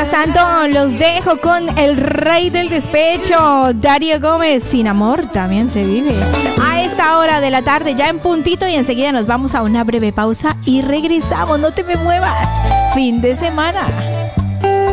Mientras tanto, los dejo con el rey del despecho, Darío Gómez. Sin amor también se vive. A esta hora de la tarde, ya en puntito, y enseguida nos vamos a una breve pausa y regresamos. No te me muevas. Fin de semana.